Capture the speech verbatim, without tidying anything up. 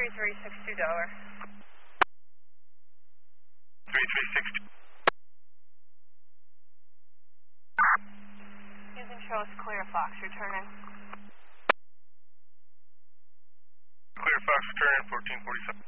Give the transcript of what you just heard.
three three six two Delaware. three three six two. Houston show us clear Fox, returning. Clear Fox, returning fourteen forty-seven.